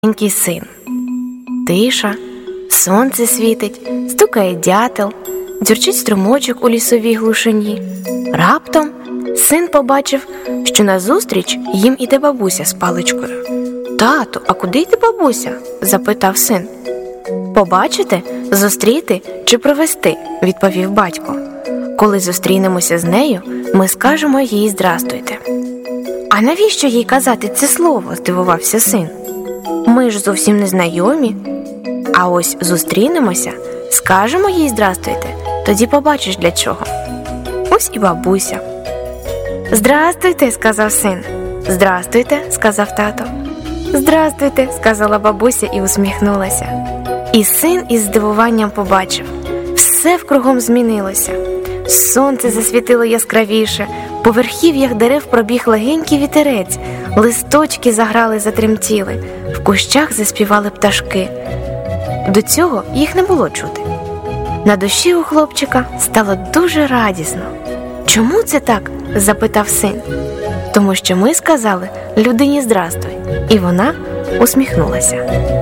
маленький син. Тиша, сонце світить, стукає дятел, дзюрчить струмочок у лісовій глушині. Раптом син побачив, що назустріч їм іде бабуся з паличкою. «Тату, а куди йде бабуся?» – запитав син. «Побачити, зустріти чи провести?» – відповів батько. «Коли зустрінемося з нею, ми скажемо їй «здрастуйте». «А навіщо їй казати це слово?» – здивувався син. «Ми ж зовсім не знайомі. А ось зустрінемося, скажемо їй «здрастуйте», тоді побачиш для чого». Ось і бабуся. «Здрастуйте», – сказав син. «Здрастуйте», – сказав тато. «Здрастуйте», – сказала бабуся і усміхнулася. І син із здивуванням побачив. Все вкругом змінилося. Сонце засвітило яскравіше, по верхів'ях дерев пробіг легенький вітерець, листочки заграли, затремтіли, в кущах заспівали пташки. До цього їх не було чути. На душі у хлопчика стало дуже радісно. «Чому це так?» – запитав син. «Тому що ми сказали людині «здрастуй», і вона усміхнулася».